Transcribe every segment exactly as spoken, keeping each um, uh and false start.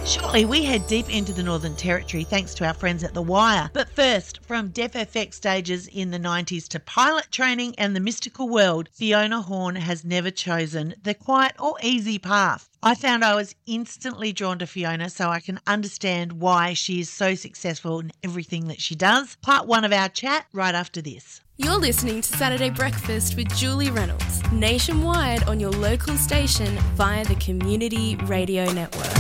Shortly, we head deep into the Northern Territory thanks to our friends at The Wire. But first, from Deaf F X stages in the nineties to pilot training and the mystical world, Fiona Horn has never chosen the quiet or easy path. I found I was instantly drawn to Fiona, so I can understand why she is so successful in everything that she does. Part one of our chat right after this. You're listening to Saturday Breakfast with Julie Reynolds, nationwide on your local station via the Community Radio Network.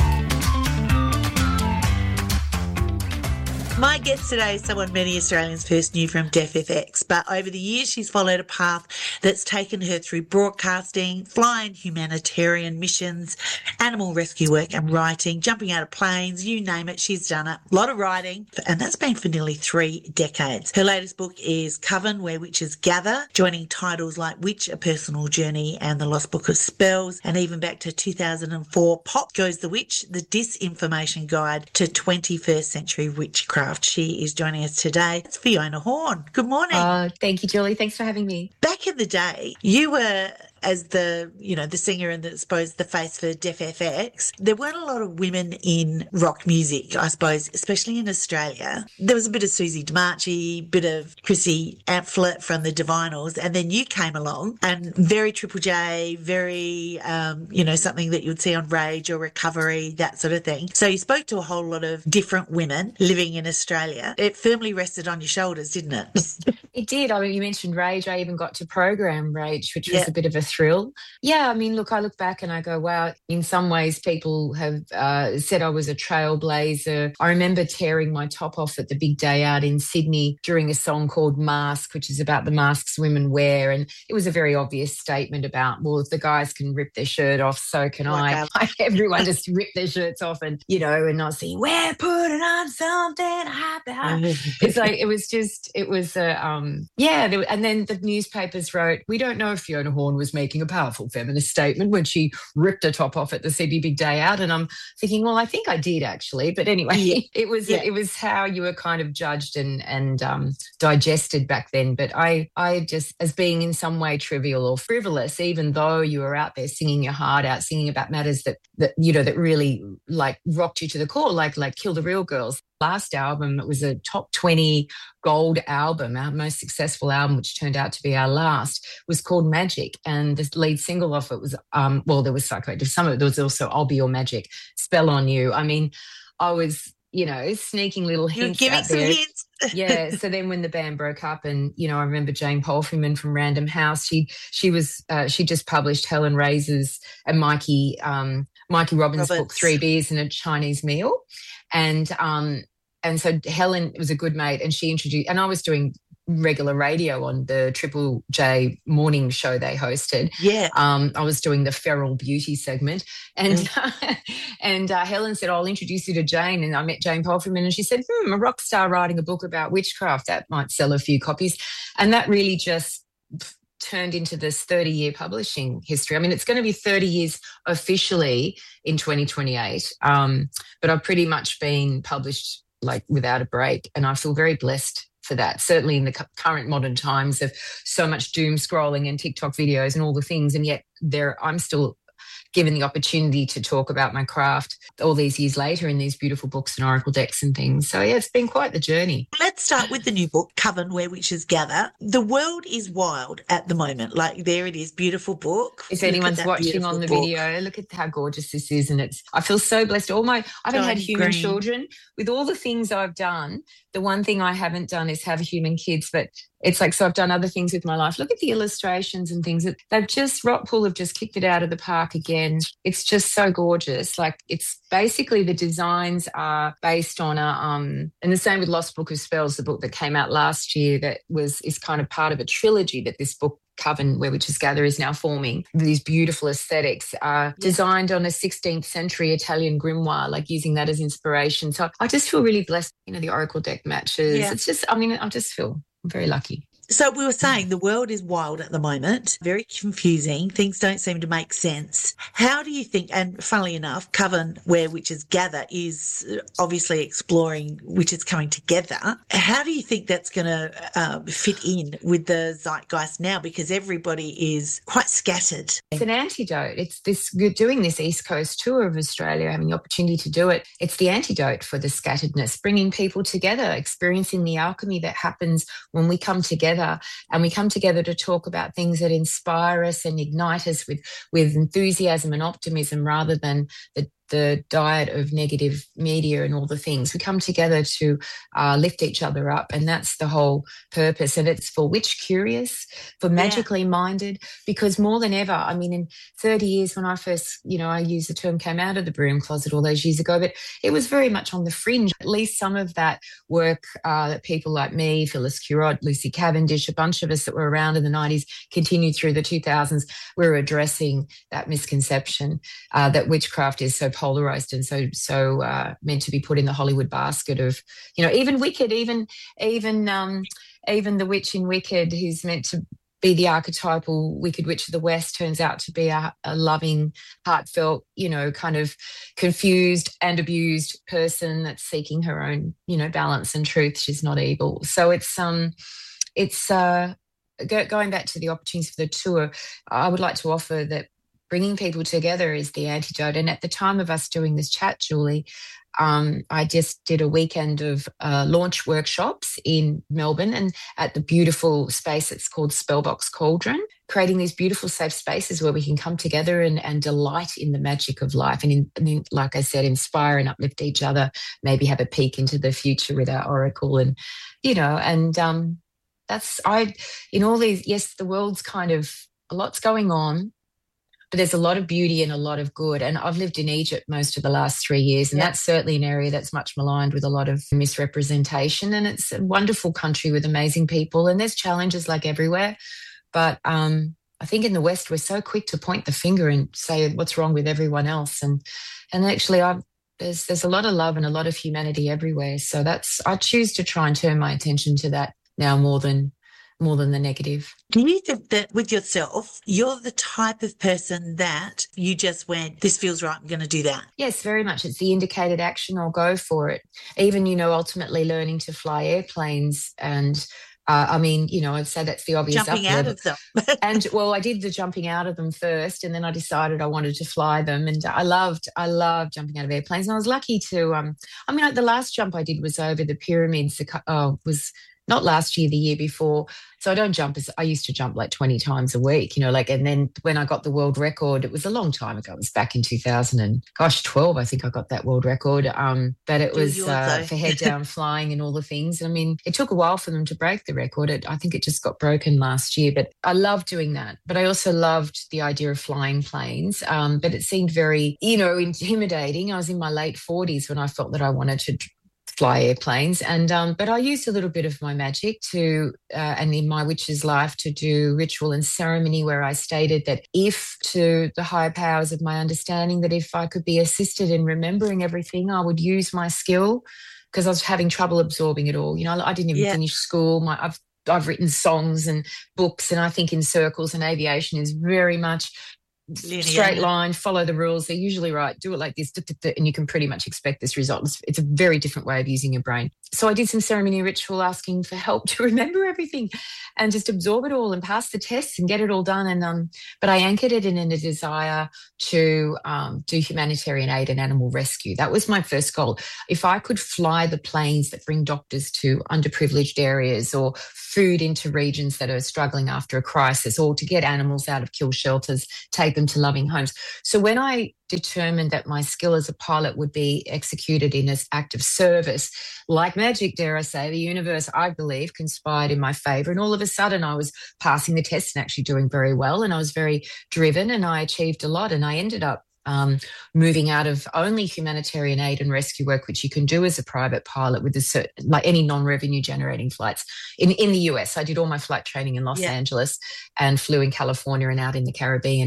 My guest today is someone many Australians first knew from Deaf F X, but over the years she's followed a path that's taken her through broadcasting, flying humanitarian missions, animal rescue work and writing, jumping out of planes, you name it, she's done it. A lot of writing, and that's been for nearly three decades. Her latest book is Coven, Where Witches Gather, joining titles like Witch, A Personal Journey and The Lost Book of Spells, and even back to two thousand four, Pop Goes the Witch, The Disinformation Guide to twenty-first Century Witchcraft. She is joining us today. It's Fiona Horn. Good morning. Uh, thank you, Julie. Thanks for having me. Back in the day, you were, as the, you know, the singer and the, I suppose the face for Deaf F X, there weren't a lot of women in rock music, I suppose, especially in Australia. There was a bit of Susie DeMarchi, bit of Chrissy Amphlett from the Divinals, and then you came along and very Triple J, very, um, you know, something that you would see on Rage or Recovery, that sort of thing. So you spoke to a whole lot of different women living in Australia. It firmly rested on your shoulders, didn't it? It did. I mean, you mentioned Rage. I even got to program Rage, which was Yeah. a bit of a thrill. Yeah, I mean, look, I look back and I go, wow, in some ways people have uh, said I was a trailblazer. I remember tearing my top off at the big day out in Sydney during a song called Mask, which is about the masks women wear. And it was a very obvious statement about, well, if the guys can rip their shirt off, so can I. Like everyone just ripped their shirts off and, you know, and I saying, we're putting on something happy. It's like, it was just, it was a, um, yeah. There, and then the newspapers wrote, we don't know if Fiona Horn was making a powerful feminist statement when she ripped her top off at the Sydney Big Day Out. And I'm thinking, well, I think I did actually. But anyway, yeah. it was yeah. it was how you were kind of judged and and um, digested back then. But I I just, as being in some way trivial or frivolous, even though you were out there singing your heart out, singing about matters that that you know that really like rocked you to the core, like like Kill the Real Girls. Last album, it was a top twenty gold album, our most successful album, which turned out to be our last, was called Magic. And the lead single off it was, um, well, there was Psychoactive Summer. There was also I'll Be Your Magic, Spell on You. I mean, I was, you know, sneaking little hints You're giving out some there. hints. Yeah. So then when the band broke up and, you know, I remember Jane Palfreyman from Random House, she she was, uh, she just published Helen Razor's and Mikey, um, Mikey Robbins' Roberts. book, Three Beers and a Chinese Meal. And um, and so Helen was a good mate and she introduced, and I was doing regular radio on the Triple J morning show they hosted. Yeah. Um, I was doing the Feral Beauty segment. And mm. and uh, Helen said, I'll introduce you to Jane. And I met Jane Palfreyman and she said, hmm, a rock star writing a book about witchcraft, that might sell a few copies. And that really just turned into this thirty-year publishing history. I mean, it's going to be thirty years officially in twenty twenty-eight, um, but I've pretty much been published like without a break, and I feel very blessed for that, certainly in the cu- current modern times of so much doom scrolling and TikTok videos and all the things, and yet there I'm still given the opportunity to talk about my craft all these years later in these beautiful books and oracle decks and things. So, yeah, it's been quite the journey. Let's start with the new book, Coven, Where Witches Gather. The world is wild at the moment. Like, there it is, beautiful book. If anyone's watching on the book. video, look at how gorgeous this is. And it's, I feel so blessed. All my, I haven't Shiny had human green. children. With all the things I've done, the one thing I haven't done is have human kids, but it's like, so I've done other things with my life. Look at the illustrations and things that they've just, Rockpool have just kicked it out of the park again. It's just so gorgeous. Like, it's basically the designs are based on a, um, and the same with Lost Book of Spells, the book that came out last year that was, is kind of part of a trilogy that this book Coven, Where Witches Gather, is now forming. These beautiful aesthetics are designed on a sixteenth century Italian grimoire, like using that as inspiration. So I just feel really blessed, you know, the oracle deck matches. Yeah. It's just, I mean, I just feel very lucky. So we were saying the world is wild at the moment, very confusing. Things don't seem to make sense. How do you think, and funnily enough, Coven Where Witches Gather is obviously exploring witches coming together. How do you think that's going to uh, fit in with the zeitgeist now? Because everybody is quite scattered. It's an antidote. It's this, you're doing this East Coast tour of Australia, having the opportunity to do it. It's the antidote for the scatteredness, bringing people together, experiencing the alchemy that happens when we come together. And we come together to talk about things that inspire us and ignite us with, with enthusiasm and optimism rather than the the diet of negative media and all the things. We come together to uh, lift each other up, and that's the whole purpose. And it's for witch curious, for magically yeah. minded, because more than ever, I mean, in thirty years when I first, you know, I used the term came out of the broom closet all those years ago, but it was very much on the fringe. At least some of that work uh, that people like me, Phyllis Curott, Lucy Cavendish, a bunch of us that were around in the nineties, continued through the two thousands, we were addressing that misconception uh, that witchcraft is so polarized and so so uh, meant to be put in the Hollywood basket of, you know, even Wicked, even even um, even the witch in Wicked, who's meant to be the archetypal Wicked Witch of the West, turns out to be a, a loving, heartfelt, you know, kind of confused and abused person that's seeking her own, you know, balance and truth. She's not evil. So it's um, it's uh, go, going back to the opportunities for the tour. I would like to offer that bringing people together is the antidote. And at the time of us doing this chat, Julie, um, I just did a weekend of uh, launch workshops in Melbourne and at the beautiful space that's called Spellbox Cauldron, creating these beautiful safe spaces where we can come together and, and delight in the magic of life and, in, and in, like I said, inspire and uplift each other, maybe have a peek into the future with our oracle and, you know, and um, that's, I, in all these, yes, the world's kind of, a lot's going on, but there's a lot of beauty and a lot of good. And I've lived in Egypt most of the last three years, and yeah. that's certainly an area that's much maligned with a lot of misrepresentation. And it's a wonderful country with amazing people, and there's challenges like everywhere. But um, I think in the West, we're so quick to point the finger and say what's wrong with everyone else. And and actually, I've, there's there's a lot of love and a lot of humanity everywhere. So that's I choose to try and turn my attention to that now more than more than the negative. Do you think that with yourself, you're the type of person that you just went, this feels right, I'm going to do that? Yes, very much. It's the indicated action, I'll go for it. Even, you know, ultimately learning to fly airplanes and Uh, I mean, you know, I'd say that's the obvious. Jumping out of them. And, well, I did the jumping out of them first, and then I decided I wanted to fly them. And I loved, I loved jumping out of airplanes. And I was lucky to, um, I mean, like the last jump I did was over the pyramids. The, oh, was not last year, the year before. So I don't jump as I used to jump like twenty times a week, you know, like, and then when I got the world record, it was a long time ago. It was back in two thousand and gosh, twelve, I think I got that world record. Um, but it was uh, for head down flying and all the things. I mean, it took a while for them to break the record. It, I think it just got broken last year, but I loved doing that. But I also loved the idea of flying planes. Um, but it seemed very, you know, intimidating. I was in my late forties when I felt that I wanted to fly airplanes, and um, but I used a little bit of my magic to, uh, and in my witch's life, to do ritual and ceremony where I stated that if to the higher powers of my understanding that if I could be assisted in remembering everything, I would use my skill, because I was having trouble absorbing it all. You know, I didn't even yeah. finish school. My I've I've written songs and books, and I think in circles, and aviation is very much linear. Straight line, follow the rules. They're usually right. Do it like this, and you can pretty much expect this result. It's, it's a very different way of using your brain. So I did some ceremony ritual asking for help to remember everything and just absorb it all and pass the tests and get it all done. And um, but I anchored it in, in a desire to um, do humanitarian aid and animal rescue. That was my first goal. If I could fly the planes that bring doctors to underprivileged areas, or food into regions that are struggling after a crisis, or to get animals out of kill shelters, take them to loving homes. So when I determined that my skill as a pilot would be executed in an act of service, like magic, dare I say, the universe, I believe, conspired in my favour. And all of a sudden I was passing the tests and actually doing very well, and I was very driven, and I achieved a lot, and I ended up Um, moving out of only humanitarian aid and rescue work, which you can do as a private pilot with a certain, like any non-revenue generating flights. In, in the U S, I did all my flight training in Los yeah. Angeles and flew in California and out in the Caribbean.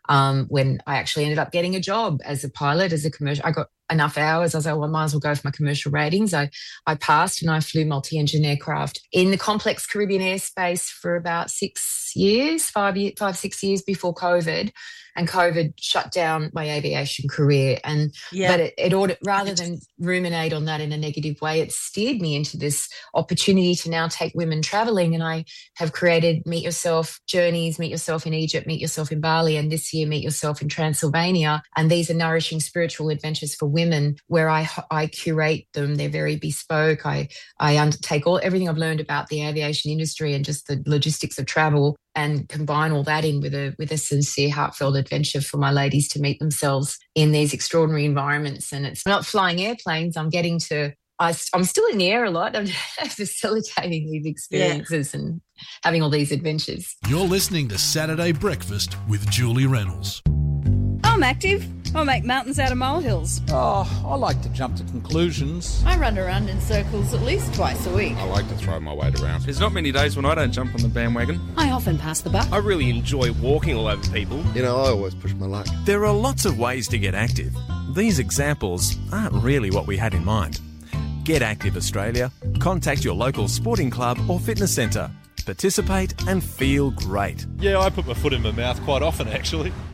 Um, when I actually ended up getting a job as a pilot, as a commercial, I got enough hours. I was like, well, I might as well go for my commercial ratings. I, I passed and I flew multi-engine aircraft in the complex Caribbean airspace for about six years, five, year, five, six years before COVID. And COVID shut down my aviation career. And yeah. But it, it ought, rather than ruminate on that in a negative way, it steered me into this opportunity to now take women travelling. And I have created Meet Yourself journeys, Meet Yourself in Egypt, Meet Yourself in Bali, and this year Meet Yourself in Transylvania. And these are nourishing spiritual adventures for women where I I curate them. They're very bespoke. I, I undertake all everything I've learned about the aviation industry and just the logistics of travel, and combine all that in with a with a sincere, heartfelt adventure for my ladies to meet themselves in these extraordinary environments. And it's not flying airplanes. I'm getting to, I, I'm still in the air a lot. I'm facilitating these experiences yeah. and having all these adventures. You're listening to Saturday Breakfast with Julie Reynolds. I'm active. I make mountains out of molehills. Oh, I like to jump to conclusions. I run around in circles at least twice a week. I like to throw my weight around. There's not many days when I don't jump on the bandwagon. I often pass the buck. I really enjoy walking all over people. You know, I always push my luck. There are lots of ways to get active. These examples aren't really what we had in mind. Get Active Australia. Contact your local sporting club or fitness centre. Participate and feel great. Yeah, I put my foot in my mouth quite often, actually.